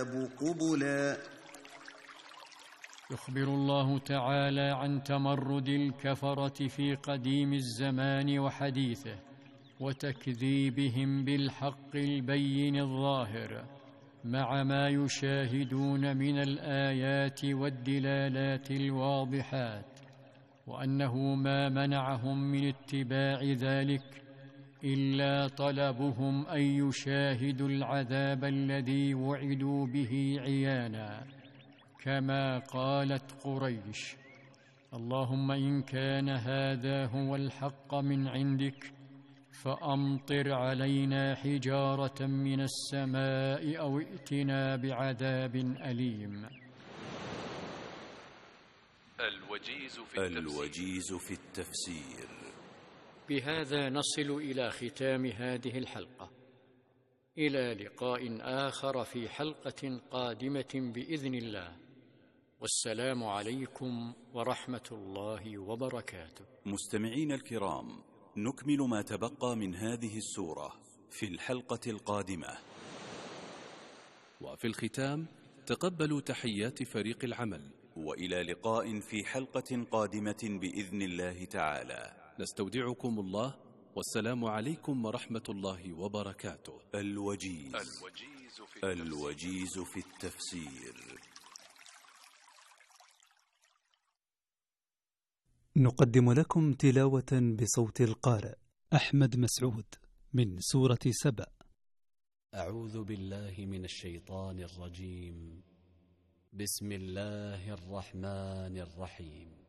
الكتاب قبلا. يخبر الله تعالى عن تمرد الكفرة في قديم الزمان وحديثه، وتكذيبهم بالحق البين الظاهر، مع ما يشاهدون من الآيات والدلالات الواضحات، وأنه ما منعهم من اتباع ذلك إلا طلبهم أن يشاهدوا العذاب الذي وعدوا به عيانا، كما قالت قريش: اللهم إن كان هذا هو الحق من عندك فأمطر علينا حجارة من السماء أو ائتنا بعذاب أليم. الوجيز في التفسير. بهذا نصل إلى ختام هذه الحلقة، إلى لقاء آخر في حلقة قادمة بإذن الله، والسلام عليكم ورحمة الله وبركاته. مستمعين الكرام، نكمل ما تبقى من هذه السورة في الحلقة القادمة. وفي الختام تقبلوا تحيات فريق العمل، وإلى لقاء في حلقة قادمة بإذن الله تعالى. نستودعكم الله، والسلام عليكم ورحمة الله وبركاته. الوجيز في التفسير. نقدم لكم تلاوة بصوت القارئ أحمد مسعود من سورة سبأ. أعوذ بالله من الشيطان الرجيم. بسم الله الرحمن الرحيم.